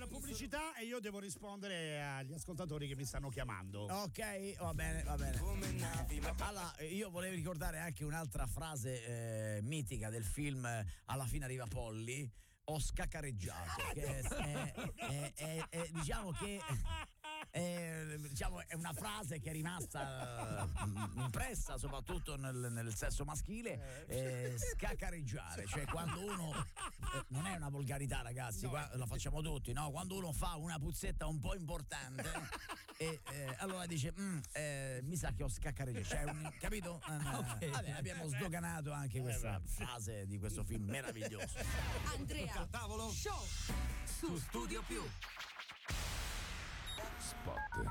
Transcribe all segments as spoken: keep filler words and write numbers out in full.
pubblicità e io devo rispondere agli ascoltatori che mi stanno chiamando. Ok, va bene, va bene. Allora, io volevo ricordare anche un'altra frase eh, mitica del film Alla fine arriva Polly. Ho scaccareggiato, che è, è, è, è, è, diciamo che è, diciamo, è una frase che è rimasta uh, impressa soprattutto nel, nel sesso maschile. Eh, scaccareggiare, cioè quando uno eh, non è una volgarità, ragazzi, no. Qua, la facciamo tutti, no? Quando uno fa una puzzetta un po' importante e eh, allora dice mm, eh, mi sa che ho scaccareggiato, cioè, un, capito? Okay. Vabbè, abbiamo sdoganato anche questa frase di questo film meraviglioso. Andrea Tavolo Show su Studio Più. Spot.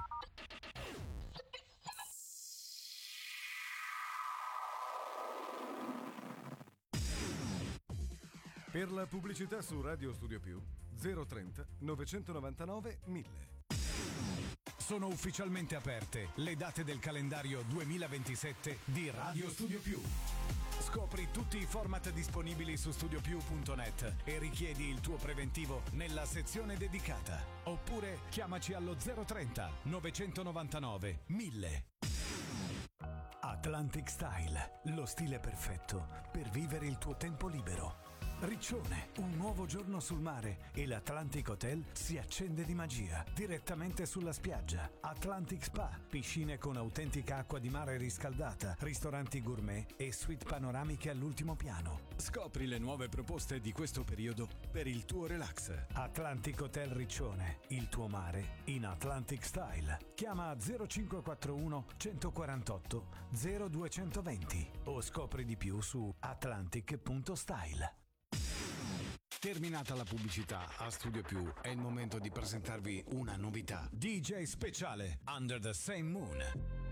Per la pubblicità su Radio Studio Più zero trenta novecentonovantanove mille. Sono ufficialmente aperte le date del calendario duemilaventisette di Radio Studio Più. Scopri tutti i format disponibili su studio più punto net e richiedi il tuo preventivo nella sezione dedicata. Oppure chiamaci allo zero trenta novecentonovantanove mille. Atlantic Style, lo stile perfetto per vivere il tuo tempo libero. Riccione, un nuovo giorno sul mare e l'Atlantic Hotel si accende di magia direttamente sulla spiaggia. Atlantic Spa, piscine con autentica acqua di mare riscaldata, ristoranti gourmet e suite panoramiche all'ultimo piano. Scopri le nuove proposte di questo periodo per il tuo relax. Atlantic Hotel Riccione, il tuo mare in Atlantic Style. Chiama zero cinque quattro uno uno quattro otto zero due due zero o scopri di più su atlantic punto style. Terminata la pubblicità, a Studio Più è il momento di presentarvi una novità. D J speciale Under the Same Moon.